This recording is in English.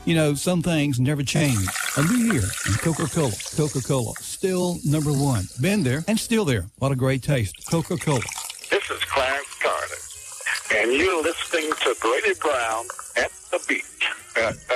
You know, some things never change. A new year and Coca-Cola. Coca-Cola, still number one. Been there and still there. What a great taste. Coca-Cola. This is Clarence Carter, and you're listening to Grady Brown at the Beach.